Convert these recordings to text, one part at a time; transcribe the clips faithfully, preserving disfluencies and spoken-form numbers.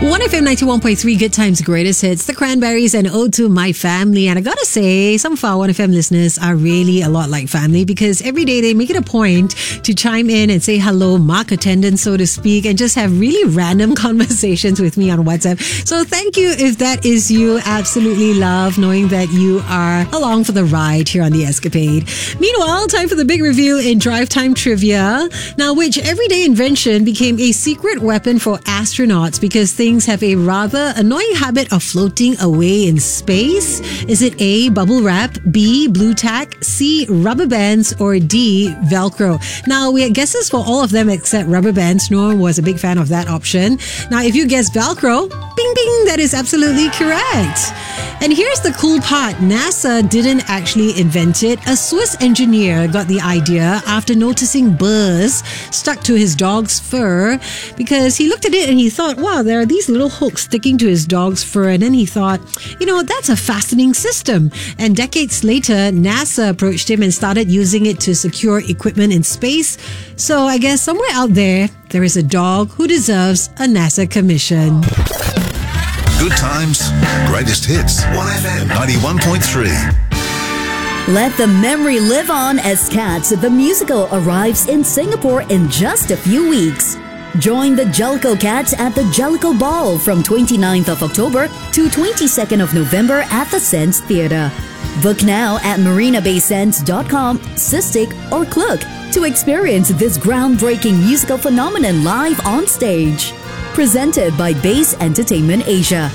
one F M ninety-one point three, Good Times, Greatest Hits, The Cranberries, and Ode to My Family. And I gotta say, some of our one F M listeners are really a lot like family because every day they make it a point to chime in and say hello, mark attendance, so to speak, and just have really random conversations with me on WhatsApp. So thank you if that is you. Absolutely love knowing that you are along for the ride here on The Escapade. Meanwhile, time for the big review in Drive Time Trivia. Now, which everyday invention became a secret weapon for astronauts because things have a rather annoying habit of floating away in space? Is it A, bubble wrap, B, blue tack, C, rubber bands, or D, Velcro? Now, we had guesses for all of them except rubber bands. Norm was a big fan of that option. Now, if you guess Velcro, bing bing, that is absolutely correct. And here's the cool part. NASA didn't actually invent it. A Swiss engineer got the idea after noticing burrs stuck to his dog's fur because he looked at it and he thought, wow, there are these little hooks sticking to his dog's fur. And then he thought, you know, that's a fascinating system. And decades later, NASA approached him and started using it to secure equipment in space. So I guess somewhere out there, there is a dog who deserves a NASA commission. Good Times, Greatest Hits, one F M ninety-one point three. Let the memory live on as Cats, the musical, arrives in Singapore in just a few weeks. Join the Jellicoe Cats at the Jellicoe Ball from twenty-ninth of October to twenty-second of November at the Sense Theatre. Book now at marina bay sands dot com, Cystic, or Klook to experience this groundbreaking musical phenomenon live on stage. Presented by Base Entertainment Asia.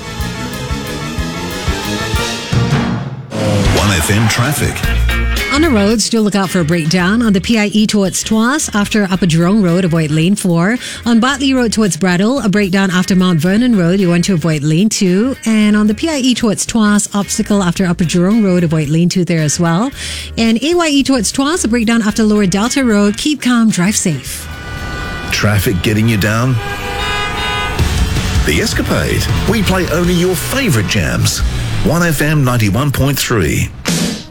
one F M traffic. On the roads, do look out for a breakdown. On the P I E towards Tuas, after Upper Jurong Road, avoid lane four. On Bartley Road towards Bradle, a breakdown after Mount Vernon Road, you want to avoid lane two. And on the P I E towards Tuas, obstacle after Upper Jurong Road, avoid lane two there as well. And A Y E towards Tuas, a breakdown after Lower Delta Road. Keep calm, drive safe. Traffic getting you down? The Escapade. We play only your favourite jams. one F M ninety-one point three.